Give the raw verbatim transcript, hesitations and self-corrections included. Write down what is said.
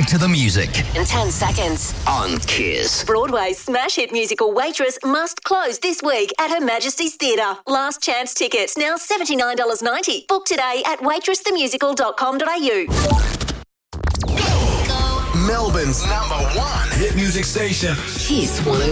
to the music. In ten seconds. On Kiss. Broadway's smash hit musical Waitress must close this week at Her Majesty's Theatre. Last chance tickets now seventy-nine dollars ninety. Book today at waitress the musical dot com dot a u. Melbourne's number one hit music station. Kiss one oh